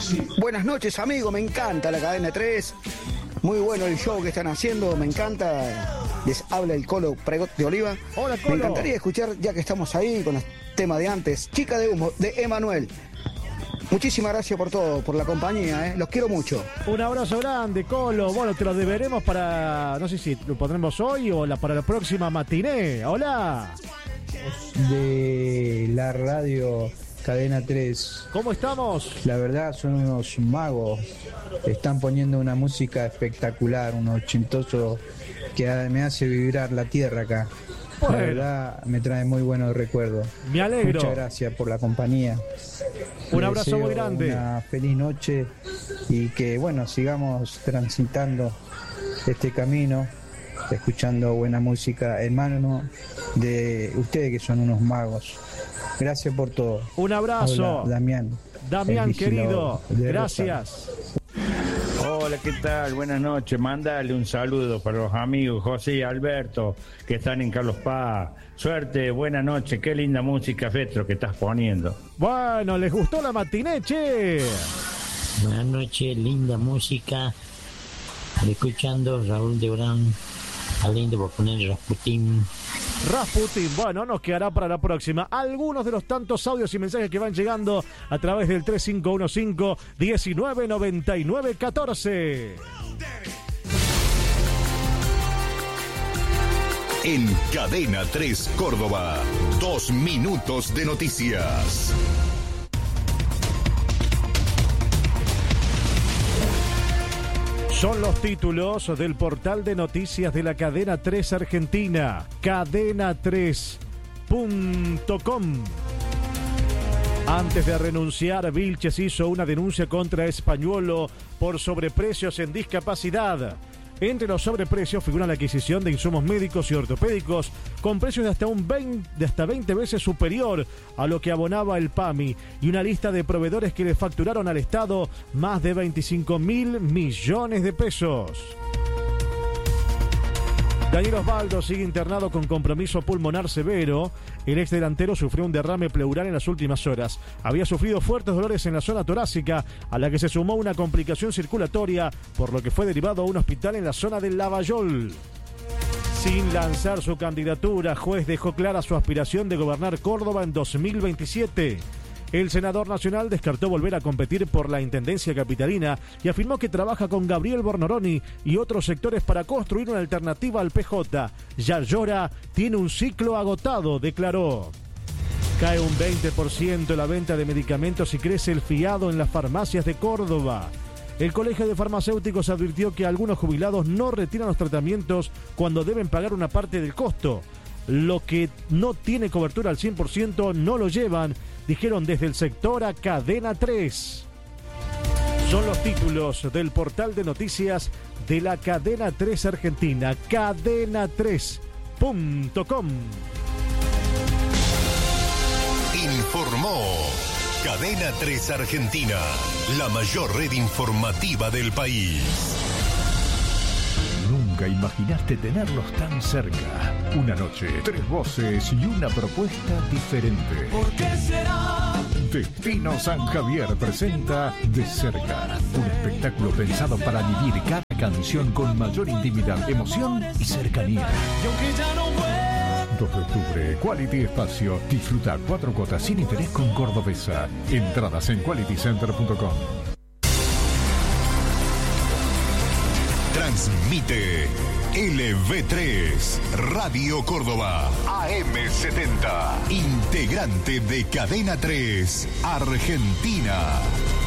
Buenas noches, amigo, me encanta la cadena 3. Muy bueno el show que están haciendo, me encanta. Les habla el Colo Pregot de Oliva. Hola, Colo. Me encantaría escuchar, ya que estamos ahí con el tema de antes, Chica de Humo, de Emanuel. Muchísimas gracias por todo, por la compañía, los quiero mucho. Un abrazo grande, Colo. Bueno, te lo deberemos para, no sé si lo pondremos hoy o para la próxima matiné. Hola. De la radio Cadena 3. ¿Cómo estamos? La verdad son unos magos. Están poniendo una música espectacular, un ochentoso que me hace vibrar la tierra acá. Bueno. La verdad me trae muy buenos recuerdos. Me alegro. Muchas gracias por la compañía. Un Les abrazo deseo muy grande. Una feliz noche y que bueno, sigamos transitando este camino, escuchando buena música, hermano, de ustedes que son unos magos. Gracias por todo. Un abrazo. Hola, Damián. Damián, El querido. vigilado de Gracias. Hola, ¿qué tal? Buenas noches. Mándale un saludo para los amigos José y Alberto que están en Carlos Paz. Suerte, buena noche. Qué linda música, Fetro, que estás poniendo. Bueno, ¿les gustó la matiné, che? Buenas noches, linda música. Escuchando Raúl de Orán. Lindo por poner Rasputín. Rasputín, bueno, nos quedará para la próxima. Algunos de los tantos audios y mensajes que van llegando a través del 3515-1999-14. En Cadena 3 Córdoba, 2 minutos de noticias. Son los títulos del portal de noticias de la Cadena 3 Argentina, cadena3.com. Antes de renunciar, Vilches hizo una denuncia contra Españuolo por sobreprecios en discapacidad. Entre los sobreprecios figura la adquisición de insumos médicos y ortopédicos con precios de hasta 20 veces superior a lo que abonaba el PAMI y una lista de proveedores que le facturaron al Estado más de 25.000 millones de pesos. Daniel Osvaldo sigue internado con compromiso pulmonar severo. El exdelantero sufrió un derrame pleural en las últimas horas. Había sufrido fuertes dolores en la zona torácica, a la que se sumó una complicación circulatoria, por lo que fue derivado a un hospital en la zona del Lavallol. Sin lanzar su candidatura, Juez dejó clara su aspiración de gobernar Córdoba en 2027. El senador nacional descartó volver a competir por la intendencia capitalina y afirmó que trabaja con Gabriel Bornoroni y otros sectores para construir una alternativa al PJ. Ya llora, tiene un ciclo agotado, declaró. Cae un 20% la venta de medicamentos y crece el fiado en las farmacias de Córdoba. El Colegio de Farmacéuticos advirtió que algunos jubilados no retiran los tratamientos cuando deben pagar una parte del costo. Lo que no tiene cobertura al 100% no lo llevan, dijeron desde el sector a Cadena 3. Son los títulos del portal de noticias de la Cadena 3 Argentina, cadena3.com. Informó Cadena 3 Argentina, la mayor red informativa del país. Nunca imaginaste tenerlos tan cerca. Una noche, 3 voces y una propuesta diferente. ¿Por qué será? Destino San Javier presenta De Cerca, un espectáculo pensado para vivir cada canción con mayor intimidad, emoción y cercanía. Y aunque ya no vuelva. 2 de octubre, Quality Espacio. Disfruta 4 cuotas sin interés con Cordobesa. Entradas en qualitycenter.com. Transmite LV3, Radio Córdoba, AM70, integrante de Cadena 3, Argentina.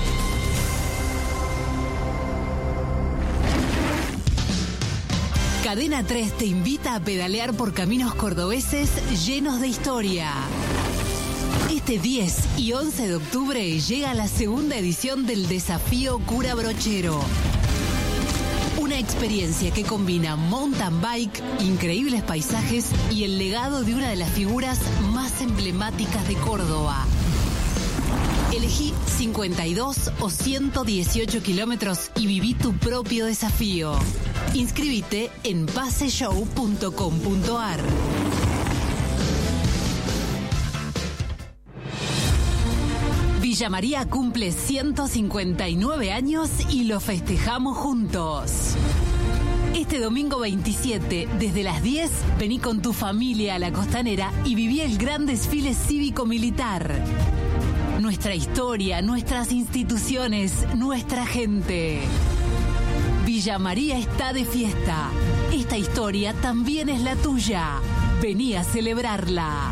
Cadena 3 te invita a pedalear por caminos cordobeses llenos de historia. Este 10 y 11 de octubre llega la segunda edición del Desafío Cura Brochero. Una experiencia que combina mountain bike, increíbles paisajes y el legado de una de las figuras más emblemáticas de Córdoba. Elegí 52 o 118 kilómetros y viví tu propio desafío. Inscríbete en paseshow.com.ar. Villa María cumple 159 años y lo festejamos juntos. Este domingo 27, desde las 10, vení con tu familia a la Costanera y viví el gran desfile cívico-militar. Nuestra historia, nuestras instituciones, nuestra gente. Villa María está de fiesta. Esta historia también es la tuya. Vení a celebrarla.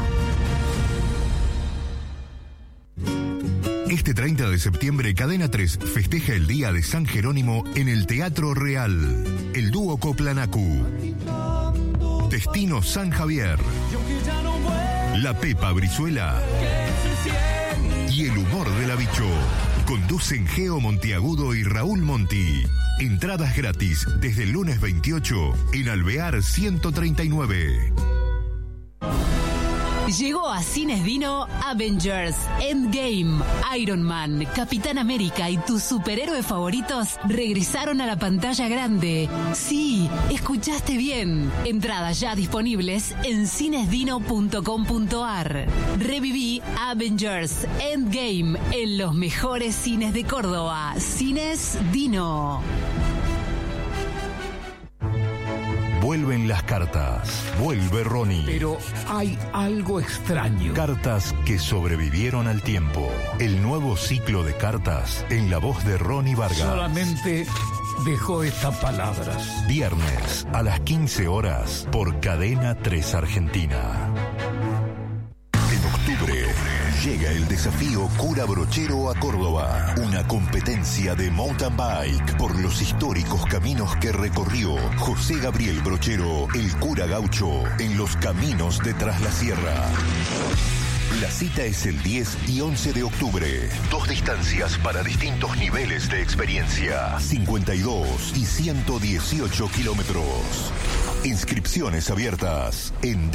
Este 30 de septiembre, Cadena 3 festeja el Día de San Jerónimo en el Teatro Real. El dúo Coplanacu, Destino San Javier, La Pepa Brizuela y El Humor de la Bicho. Conducen Geo Montiagudo y Raúl Monti. Entradas gratis desde el lunes 28 en Alvear 139. Llegó a Cines Dino Avengers, Endgame, Iron Man, Capitán América y tus superhéroes favoritos regresaron a la pantalla grande. Sí, escuchaste bien. Entradas ya disponibles en cinesdino.com.ar. Reviví Avengers, Endgame en los mejores cines de Córdoba. Cines Dino. Vuelven las cartas. Vuelve Ronnie. Pero hay algo extraño. Cartas que sobrevivieron al tiempo. El nuevo ciclo de cartas en la voz de Ronnie Vargas. Solamente dejó estas palabras. Viernes a las 15 horas por Cadena 3 Argentina. En octubre llega el desafío Cura Brochero a Córdoba. Una competencia de mountain bike por los históricos caminos que recorrió José Gabriel Brochero, el cura gaucho, en los caminos de Tras la Sierra. La cita es el 10 y 11 de octubre. 2 distancias para distintos niveles de experiencia. 52 y 118 kilómetros. Inscripciones abiertas en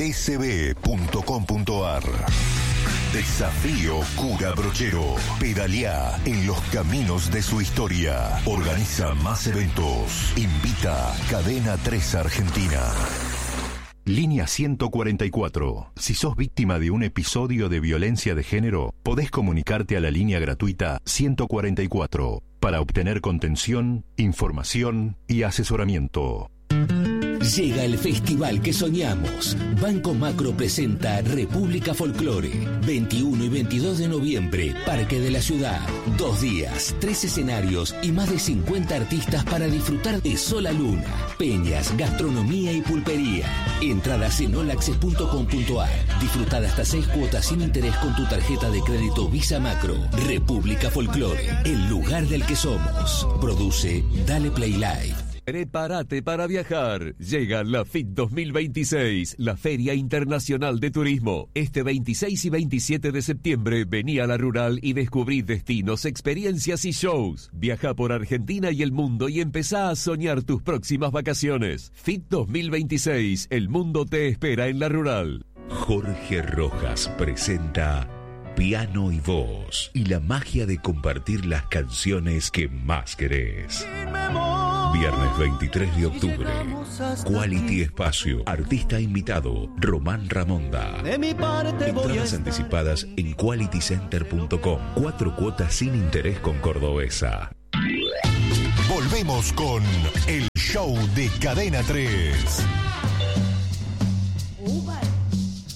dcb.com.ar. Desafío Cura Brochero. Pedaleá en los caminos de su historia. Organiza más eventos. Invita Cadena 3 Argentina. Línea 144. Si sos víctima de un episodio de violencia de género, podés comunicarte a la línea gratuita 144 para obtener contención, información y asesoramiento. Llega el festival que soñamos. Banco Macro presenta República Folclore. 21 y 22 de noviembre, Parque de la Ciudad. 2 días, 3 escenarios y más de 50 artistas para disfrutar de Sola Luna, peñas, gastronomía y pulpería. Entradas en olaccess.com.ar. Disfrutar hasta 6 cuotas sin interés con tu tarjeta de crédito Visa Macro. República Folclore, el lugar del que somos. Produce Dale Play Live. Prepárate para viajar. Llega la FIT 2026, la Feria Internacional de Turismo. Este 26 y 27 de septiembre, vení a La Rural y descubrí destinos, experiencias y shows. Viaja por Argentina y el mundo y empezá a soñar tus próximas vacaciones. FIT 2026, el mundo te espera en La Rural. Jorge Rojas presenta Piano y Voz y la magia de compartir las canciones que más querés. Viernes 23 de octubre. Quality Espacio. Artista invitado, Román Ramonda. Entradas anticipadas en qualitycenter.com. 4 cuotas sin interés con Cordobesa. Volvemos con el show de Cadena 3.